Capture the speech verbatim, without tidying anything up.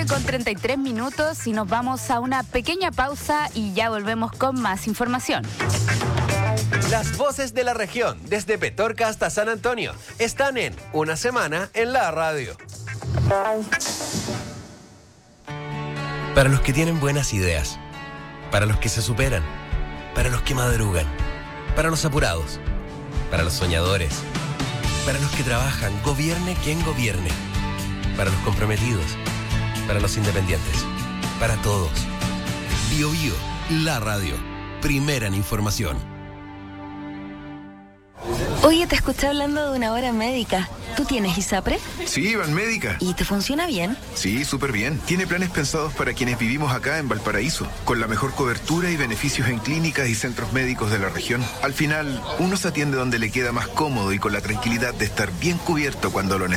nueve con treinta y tres minutos y nos vamos a una pequeña pausa y ya volvemos con más información. Las voces de la región, desde Petorca hasta San Antonio, están en Una Semana en la Radio. Para los que tienen buenas ideas, para los que se superan, para los que madrugan, para los apurados, para los soñadores, para los que trabajan, gobierne quien gobierne, para los comprometidos, para los independientes, para todos. Bio Bio, la radio, primera en información. Oye, te escuché hablando de una hora médica. ¿Tú tienes ISAPRE? Sí, Banmédica. ¿Y te funciona bien? Sí, súper bien. Tiene planes pensados para quienes vivimos acá en Valparaíso, con la mejor cobertura y beneficios en clínicas y centros médicos de la región. Al final, uno se atiende donde le queda más cómodo y con la tranquilidad de estar bien cubierto cuando lo necesita.